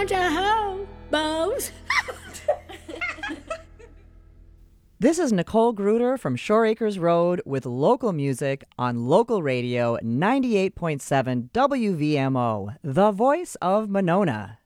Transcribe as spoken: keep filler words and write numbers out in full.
bunch of hobos. This is Nicole Gruder from Shore Acres Road with local music on local radio ninety-eight point seven W V M O, the voice of Monona.